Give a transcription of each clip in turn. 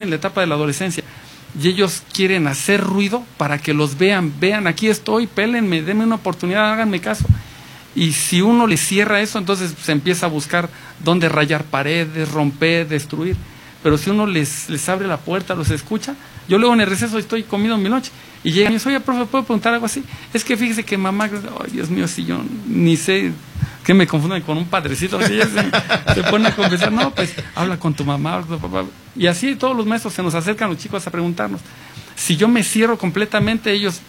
en la etapa de la adolescencia y ellos quieren hacer ruido para que los vean, aquí estoy, pélenme, denme una oportunidad, háganme caso. Y si uno les cierra eso, entonces se empieza a buscar dónde rayar paredes, romper, destruir. Pero si uno les abre la puerta, los escucha, yo luego en el receso estoy comiendo mi noche y llegan y dicen, oye, profe, ¿puedo preguntar algo así? Es que fíjese que mamá, ay, Dios mío, si yo ni sé, que me confunden con un padrecito, que ya se pone a conversar, no, pues habla con tu mamá, papá. Y así todos los maestros se nos acercan, los chicos, a preguntarnos. Si yo me cierro completamente, ellos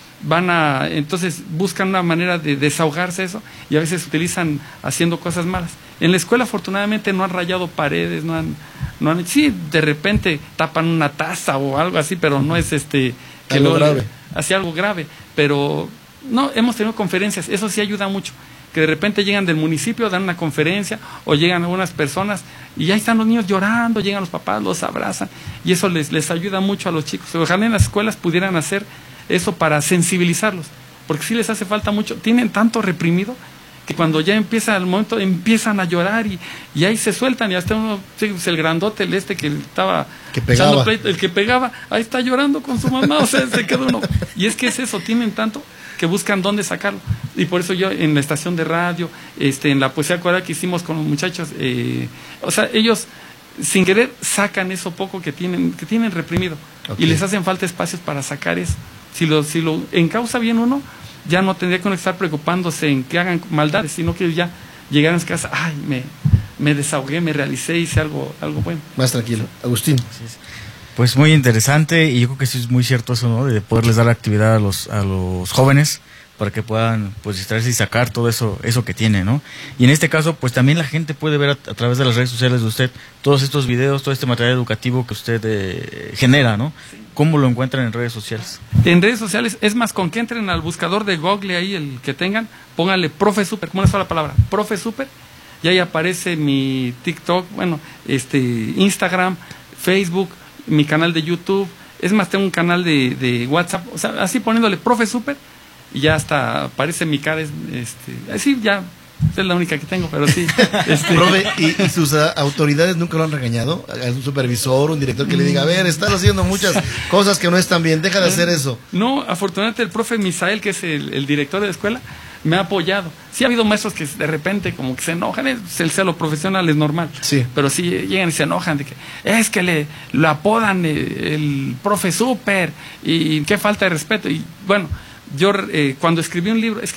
entonces buscan una manera de desahogarse eso y a veces utilizan haciendo cosas malas. En la escuela afortunadamente no han rayado paredes, sí, de repente tapan una taza o algo así, pero no es algo grave. Así algo grave, pero no, hemos tenido conferencias, eso sí ayuda mucho, que de repente llegan del municipio, dan una conferencia o llegan algunas personas y ahí están los niños llorando, llegan los papás, los abrazan y eso les ayuda mucho a los chicos. Ojalá en las escuelas pudieran hacer eso para sensibilizarlos, porque sí les hace falta mucho, tienen tanto reprimido que cuando ya empieza el momento empiezan a llorar y ahí se sueltan y hasta uno, el grandote, que estaba echando pleito, el que pegaba, ahí está llorando con su mamá, o sea, se queda uno, y es que es eso, tienen tanto que buscan dónde sacarlo, y por eso yo en la estación de radio, en la poesía coral que hicimos con los muchachos, o sea, ellos sin querer sacan eso poco que tienen reprimido, y les hacen falta espacios para sacar eso. Si lo encausa bien uno, ya no tendría que uno estar preocupándose en que hagan maldades, sino que ya llegar a su casa, ay, me desahogué, me realicé, hice algo bueno. Más tranquilo. Agustín. Pues muy interesante, y yo creo que sí es muy cierto eso, ¿no? De poderles dar actividad a los jóvenes para que puedan, pues, distraerse y sacar todo eso que tiene, ¿no? Y en este caso, pues también la gente puede ver a través de las redes sociales de usted todos estos videos, todo este material educativo que usted genera, ¿no? ¿Cómo lo encuentran en redes sociales? En redes sociales, es más, con que entren al buscador de Google ahí, el que tengan, pónganle Profe Super, como una sola palabra, Profe Super, y ahí aparece mi TikTok, bueno, Instagram, Facebook, mi canal de YouTube, es más, tengo un canal de WhatsApp, o sea, así poniéndole Profe Super, y ya hasta aparece mi cara, así ya, es la única que tengo, pero sí. Profe, ¿y sus autoridades nunca lo han regañado? ¿A un supervisor, un director que le diga, a ver, estás haciendo muchas cosas que no están bien, deja de hacer eso? No, afortunadamente el profe Misael, que es el director de la escuela, me ha apoyado. Sí ha habido maestros que de repente como que se enojan, el celo profesional es normal, sí. Pero sí llegan y se enojan de que es que lo apodan el profe Super y qué falta de respeto. Y bueno, yo cuando escribí un libro,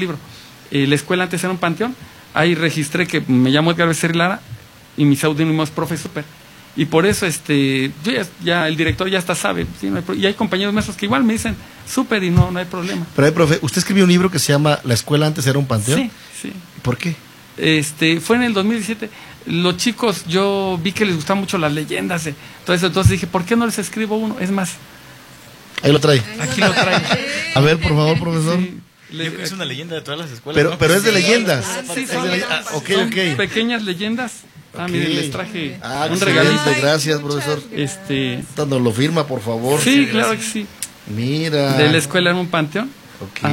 la escuela antes era un panteón, ahí registré que me llamo Edgar Becerril Lara y mi seudónimo es Profe Super. Y por eso yo ya el director ya hasta sabe, ¿sí? Y hay compañeros maestros que igual me dicen Super y no hay problema. Pero profe, usted escribió un libro que se llama La escuela antes era un panteón. Sí. ¿Por qué? Fue en el 2017. Los chicos, yo vi que les gustaban mucho las leyendas, entonces dije, ¿por qué no les escribo uno? Es más, ahí lo trae. Aquí lo trae. A ver, por favor, profesor. Sí. Es una leyenda de todas las escuelas, pero es de leyendas. Sí, son pequeñas leyendas. Miren, les traje un excelente, regalito. Gracias, profesor. Nos lo firma, por favor. Sí, claro que sí. Mira. De la escuela en un panteón. Ok.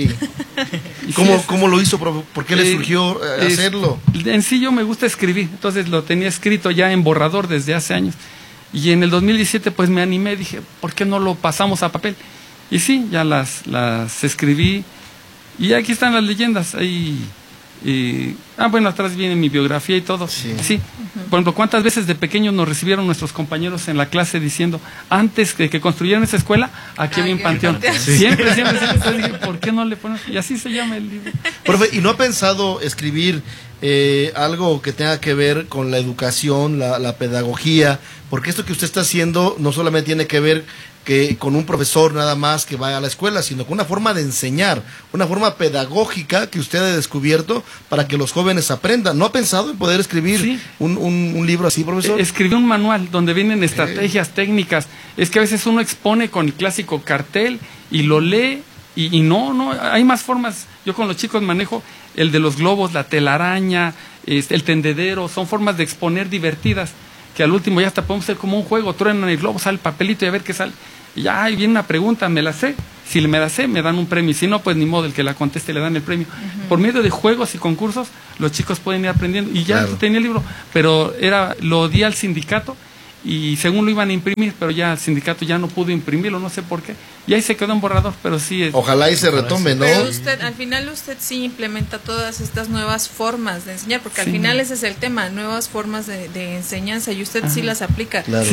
¿Cómo lo hizo? ¿Por qué le surgió hacerlo? En sí yo me gusta escribir, entonces lo tenía escrito ya en borrador desde hace años. Y en el 2017 pues me animé, dije, ¿por qué no lo pasamos a papel? Y sí, ya las escribí y aquí están las leyendas. Ahí, bueno, atrás viene mi biografía y todo. Sí. Por ejemplo, ¿cuántas veces de pequeños nos recibieron nuestros compañeros en la clase diciendo, antes de que construyeran esa escuela, aquí había un panteón? Sí. Siempre. Entonces dije, ¿por qué no le ponemos? Y así se llama el libro. Profe, ¿y no ha pensado escribir algo que tenga que ver con la educación, la pedagogía? Porque esto que usted está haciendo no solamente tiene que ver con un profesor nada más que vaya a la escuela, sino con una forma de enseñar, una forma pedagógica que usted ha descubierto para que los jóvenes aprendan. ¿No ha pensado en poder escribir un libro así, profesor? Escribí un manual donde vienen estrategias, técnicas. Es que a veces uno expone con el clásico cartel y lo lee y no, hay más formas. Yo con los chicos manejo el de los globos, la telaraña, el tendedero, son formas de exponer divertidas, que al último ya hasta podemos hacer como un juego, truenan el globo, sale el papelito y a ver qué sale. Y ya ahí viene una pregunta, me la sé, si me la sé me dan un premio, si no pues ni modo, el que la conteste le dan el premio. Por medio de juegos y concursos los chicos pueden ir aprendiendo y ya tenía el libro, pero lo di al sindicato y según lo iban a imprimir, pero ya el sindicato ya no pudo imprimirlo, no sé por qué, y ahí se quedó en borrador, pero sí. Ojalá y se retome, ¿no? Pero usted, al final usted sí implementa todas estas nuevas formas de enseñar, porque al final ese es el tema, nuevas formas de enseñanza, y usted sí las aplica. Claro.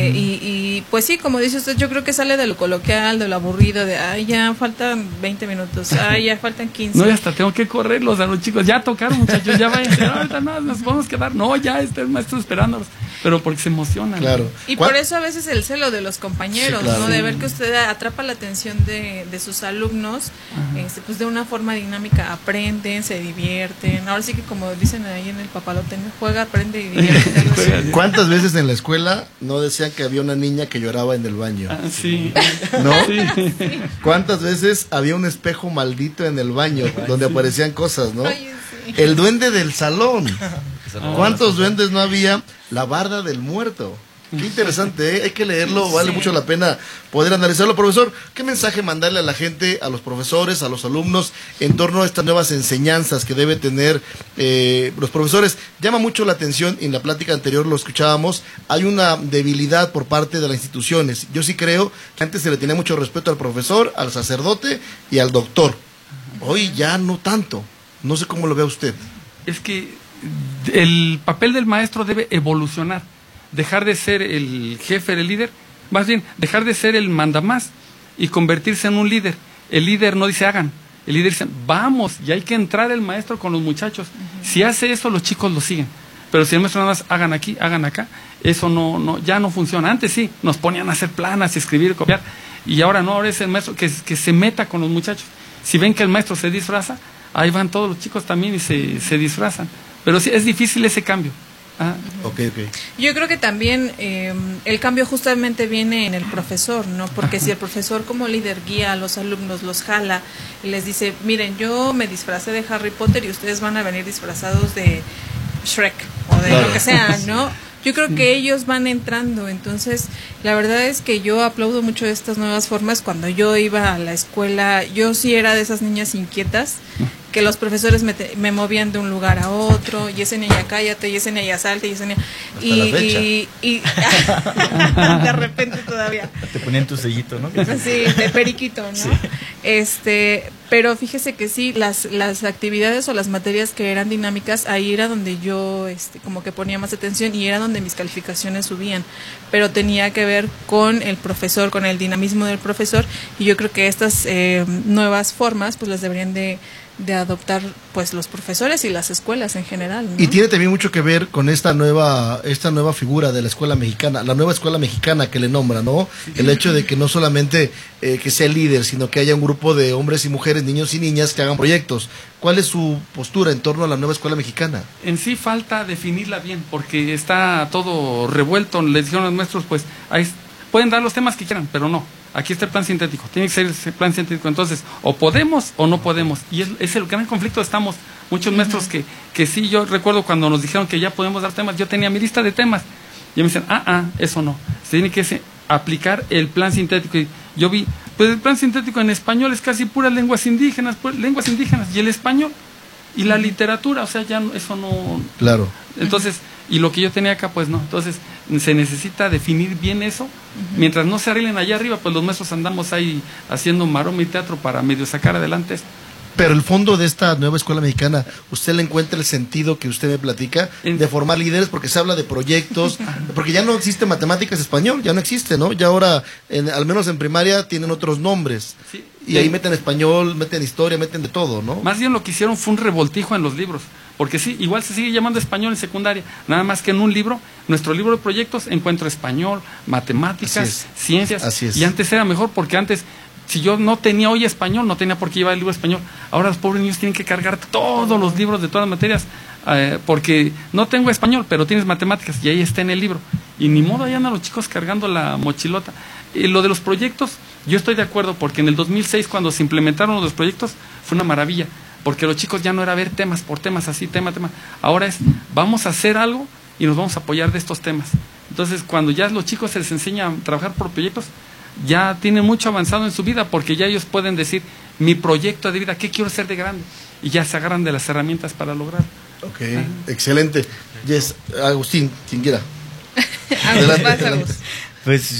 Y pues sí, como dice usted, yo creo que sale de lo coloquial, de lo aburrido, de, ay, ya faltan 20 minutos, ay, ya faltan 15. No, y hasta tengo que correrlos a los chicos, ya tocaron, muchachos, ya vayan, ahorita no, nos podemos quedar, no, ya está el maestro esperándolos, pero porque se emocionan. Claro. Y por eso a veces el celo de los compañeros, Sí, claro. ¿no? De ver que usted atrapa la atención de sus alumnos, pues de una forma dinámica aprenden, se divierten. Ahora sí que como dicen ahí en el papalote, ¿no? Juega, aprende y divierte. ¿Cuántas veces en la escuela no decían que había una niña que lloraba en el baño? Sí. ¿No? Sí. ¿Cuántas veces había un espejo maldito en el baño donde aparecían cosas, no? Oye, sí. El duende del salón. ¿Cuántos duendes no había? La barda del muerto. Qué interesante, ¿eh? Hay que leerlo, vale mucho la pena poder analizarlo. Profesor, ¿qué mensaje mandarle a la gente, a los profesores, a los alumnos, en torno a estas nuevas enseñanzas que debe tener los profesores? Llama mucho la atención, en la plática anterior lo escuchábamos, hay una debilidad por parte de las instituciones. Yo sí creo que antes se le tenía mucho respeto al profesor, al sacerdote y al doctor. Hoy ya no tanto. No sé cómo lo ve usted. Es que el papel del maestro debe evolucionar, dejar de ser el jefe, el líder, más bien dejar de ser el mandamás y convertirse en un líder. El líder no dice hagan, el líder dice vamos, y hay que entrar el maestro con los muchachos. Si hace eso, los chicos lo siguen, pero si el maestro nada más hagan aquí, hagan acá, eso ya no funciona. Antes sí, nos ponían a hacer planas, escribir, copiar, y ahora no, ahora es el maestro que se meta con los muchachos. Si ven que el maestro se disfraza, ahí van todos los chicos también y se disfrazan. Pero sí, es difícil ese cambio. Okay. Yo creo que también el cambio justamente viene en el profesor, ¿no? Porque si el profesor como líder guía a los alumnos, los jala y les dice, miren, yo me disfracé de Harry Potter y ustedes van a venir disfrazados de Shrek o de lo que sea, ¿no? Yo creo que ellos van entrando. Entonces la verdad es que yo aplaudo mucho estas nuevas formas. Cuando yo iba a la escuela, yo sí era de esas niñas inquietas que los profesores me movían de un lugar a otro, y ese niña cállate, y ese niña salte, y ese niña y de repente todavía te ponían tu sellito, ¿no? Sí, de periquito, ¿no? Sí. Pero fíjese que sí, las actividades o las materias que eran dinámicas, ahí era donde yo como que ponía más atención y era donde mis calificaciones subían, pero tenía que ver con el profesor, con el dinamismo del profesor, y yo creo que estas nuevas formas pues las deberían de adoptar pues los profesores y las escuelas en general, ¿no? Y tiene también mucho que ver con esta nueva figura de la escuela mexicana, la nueva escuela mexicana que le nombra, ¿no? El hecho de que no solamente que sea el líder, sino que haya un grupo de hombres y mujeres, niños y niñas que hagan proyectos. ¿Cuál es su postura en torno a la nueva escuela mexicana? En sí falta definirla bien, porque está todo revuelto. Les dijeron los maestros, pues ahí pueden dar los temas que quieran, pero no. Aquí está el plan sintético, tiene que ser ese plan sintético. Entonces, o podemos o no podemos. Y es el gran conflicto. Estamos muchos maestros que sí, yo recuerdo cuando nos dijeron que ya podemos dar temas, yo tenía mi lista de temas. Y me dicen, eso no. Se tiene que aplicar el plan sintético. Y yo vi, pues el plan sintético en español es casi puras lenguas indígenas. Y el español y la literatura, o sea, ya eso no. Claro. Entonces, y lo que yo tenía acá, pues no. Entonces, se necesita definir bien eso. Mientras no se arreglen allá arriba, pues los maestros andamos ahí haciendo maroma y teatro para medio sacar adelante esto. Pero el fondo de esta nueva escuela mexicana, ¿usted le encuentra el sentido que usted me platica de formar líderes? Porque se habla de proyectos, porque ya no existe matemáticas español, ya no existe, ¿no? Ya ahora, al menos en primaria, tienen otros nombres. Sí. Y ahí meten español, meten historia, meten de todo, ¿no? Más bien lo que hicieron fue un revoltijo en los libros. Porque sí, igual se sigue llamando español en secundaria. Nada más que en un libro, nuestro libro de proyectos, encuentro español, matemáticas, ciencias. Así es. Y antes era mejor porque antes, si yo no tenía hoy español, no tenía por qué llevar el libro español. Ahora los pobres niños tienen que cargar todos los libros de todas las materias. Porque no tengo español, pero tienes matemáticas y ahí está en el libro. Y ni modo, ahí andan los chicos cargando la mochilota. Lo de los proyectos, yo estoy de acuerdo, porque en el 2006, cuando se implementaron los proyectos, fue una maravilla. Porque los chicos ya no era ver temas por temas, así, tema. Ahora es, vamos a hacer algo y nos vamos a apoyar de estos temas. Entonces, cuando ya los chicos se les enseña a trabajar por proyectos, ya tienen mucho avanzado en su vida, porque ya ellos pueden decir, mi proyecto de vida, ¿qué quiero ser de grande? Y ya se agarran de las herramientas para lograrlo. Ok, excelente. Yes, Agustín, quien quiera. Agus, vas, Agus. Pues